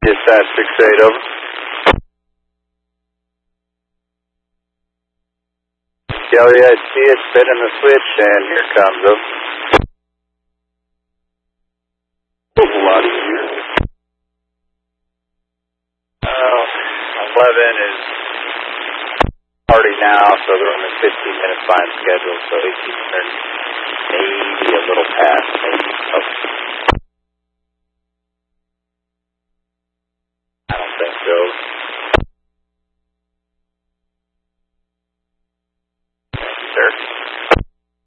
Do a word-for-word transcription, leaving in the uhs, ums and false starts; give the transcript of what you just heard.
Dispatch six eight, over. Kelly, I see it, spinning the switch, and here it comes, over. A lot easier. Uh, eleven is party now, so they're on the fifteen minute fine schedule, so eighteen hundred, maybe a little past, maybe. Okay.